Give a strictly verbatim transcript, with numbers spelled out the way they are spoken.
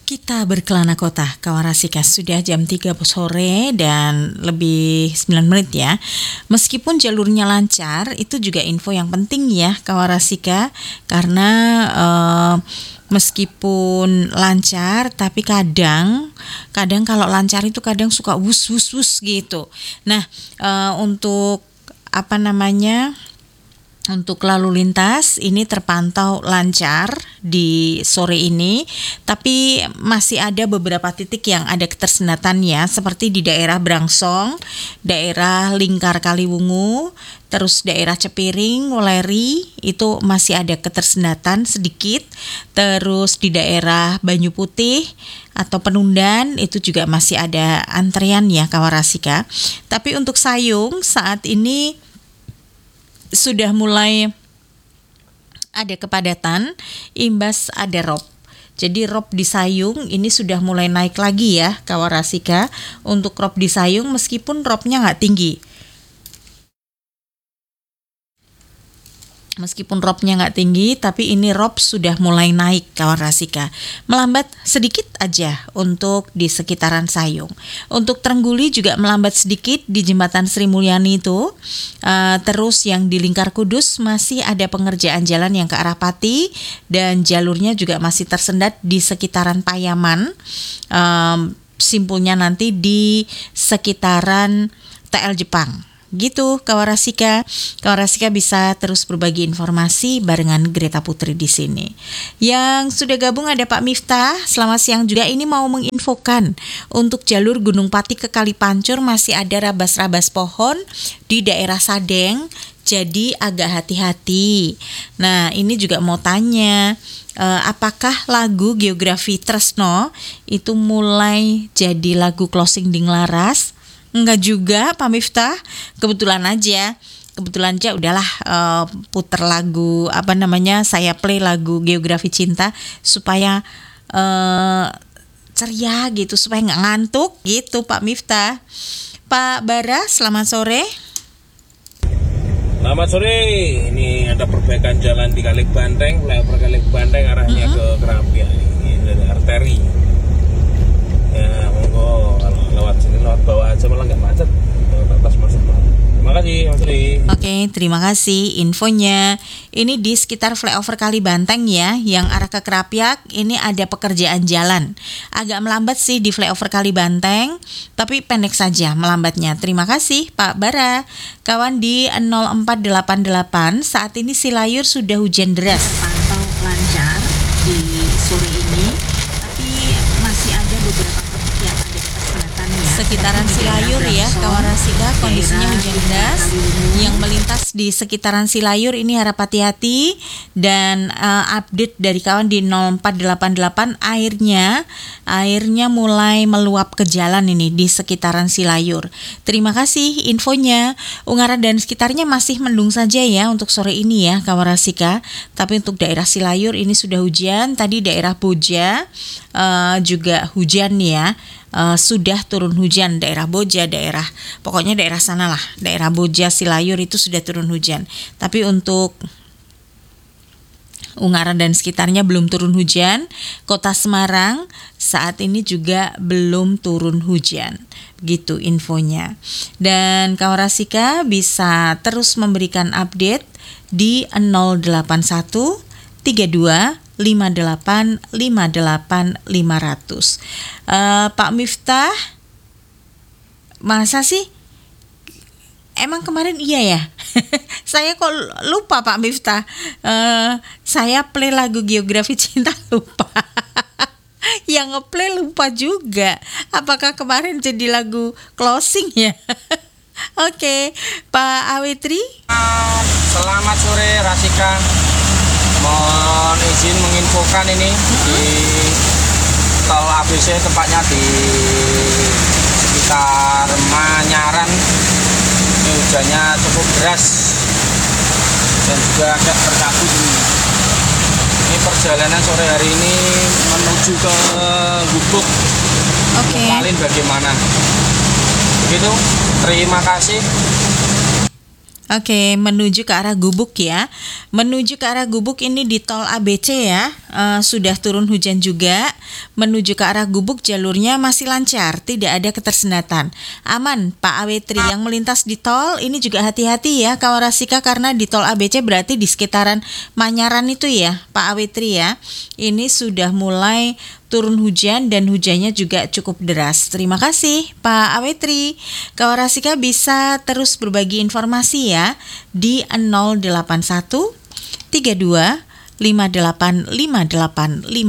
Kita berkelana kota, kawan Rasika. Sudah jam tiga sore dan lebih sembilan menit ya. Meskipun jalurnya lancar, itu juga info yang penting ya kawan Rasika. Karena uh, meskipun lancar, tapi kadang kadang kalau lancar itu kadang suka wus wus wus gitu. Nah, uh, untuk apa namanya? Untuk lalu lintas ini terpantau lancar di sore ini, tapi masih ada beberapa titik yang ada ketersendatan ya, seperti di daerah Brangsong, daerah Lingkar Kaliwungu, terus daerah Cepiring, Weleri itu masih ada ketersendatan sedikit, terus di daerah Banyu Putih atau Penundan itu juga masih ada antrian ya kawan Rasika. Tapi untuk Sayung saat ini sudah mulai ada kepadatan imbas ada rob. Jadi rob di Sayung ini sudah mulai naik lagi ya kawan Rasika. Untuk rob di Sayung meskipun robnya nggak tinggi. Meskipun robnya nggak tinggi, tapi ini rob sudah mulai naik kawan Rasika. Melambat sedikit aja untuk di sekitaran Sayung. Untuk Trengguli juga melambat sedikit di jembatan Sri Mulyani itu. Uh, terus yang di Lingkar Kudus masih ada pengerjaan jalan yang ke arah Pati dan jalurnya juga masih tersendat di sekitaran Payaman. Um, simpulnya nanti di sekitaran T L Jepang. Gitu kawan Rasika. Kawan Rasika bisa terus berbagi informasi barengan Greta Putri di sini. Yang sudah gabung ada Pak Miftah. Selamat siang juga. Ini mau menginfokan untuk jalur Gunung Pati ke Kalipancur masih ada rabas-rabas pohon di daerah Sadeng. Jadi agak hati-hati. Nah, ini juga mau tanya, eh, apakah lagu Geografi Tresno itu mulai jadi lagu closing Ding Laras? Enggak juga Pak Miftah, kebetulan aja kebetulan aja udahlah uh, puter lagu apa namanya saya play lagu Geografi Cinta supaya uh, ceria gitu, supaya nggak ngantuk gitu Pak Miftah. Pak Bara, selamat sore. Selamat sore, ini ada perbaikan jalan di Kalik Banteng, flyover Kalik Banteng arahnya mm-hmm. ke Kerapia, ini dari arteri. Ya monggo kalau lewat sini lewat bawah aja malah nggak macet, lewat atas macet banget. Terima kasih Mas Ri. Oke, terima kasih infonya. Ini di sekitar flyover Kali Banteng ya, yang arah ke Kerapiak ini ada pekerjaan jalan. Agak melambat sih di flyover Kali Banteng, tapi pendek saja melambatnya. Terima kasih Pak Bara. Kawan di nol empat delapan delapan, saat ini Silayur sudah hujan deras. Terpantau lancar di sore ini, tapi masih ada beberapa yang ada keterlambatan ya. Sekitaran Silayur ya, kawan Rasika, kondisinya hujan deras. Yang melintas di sekitaran Silayur ini harap hati-hati. Dan uh, update dari kawan di nol empat delapan delapan, airnya airnya mulai meluap ke jalan ini di sekitaran Silayur. Terima kasih infonya. Ungaran dan sekitarnya masih mendung saja ya untuk sore ini ya kawan Rasika. Tapi untuk daerah Silayur ini sudah hujan. Tadi daerah Boja uh, juga hujan ya. Uh, sudah turun hujan daerah Boja, daerah pokoknya daerah sana lah, daerah Boja, Silayur itu sudah turun hujan. Tapi untuk Ungaran dan sekitarnya belum turun hujan. Kota Semarang saat ini juga belum turun hujan. Begitu infonya. Dan kawan Rasika bisa terus memberikan update di nol delapan satu tiga dua lima delapan lima delapan lima nol nol. Uh, Pak Miftah, masa sih? Emang kemarin iya ya? Saya kok lupa Pak Miftah. Uh, saya play lagu Geografi Cinta lupa. Yang ngeplay lupa juga. Apakah kemarin jadi lagu closing ya? Oke, okay. Pak Awetri. Selamat sore Rasika. Mohon izin menginfokan ini mm-hmm. di tol A B C, tepatnya di sekitar Manyaran. Ini hujannya cukup deras dan juga agak berkabut ini. Ini perjalanan sore hari ini menuju ke Gubuk. Oke. Okay. Malin bagaimana? Begitu. Terima kasih. Oke, menuju ke arah Gubuk ya. Menuju ke arah Gubuk ini di tol A B C ya. Eh, sudah turun hujan juga. Menuju ke arah Gubuk jalurnya masih lancar, tidak ada ketersendatan. Aman, Pak Awetri yang melintas di tol ini juga hati-hati ya kawan Rasika, karena di tol A B C berarti di sekitaran Manyaran itu ya, Pak Awetri ya. Ini sudah mulai turun hujan dan hujannya juga cukup deras. Terima kasih Pak Awetri. Kawan Rasika bisa terus berbagi informasi ya di nol delapan satu tiga dua lima delapan lima delapan lima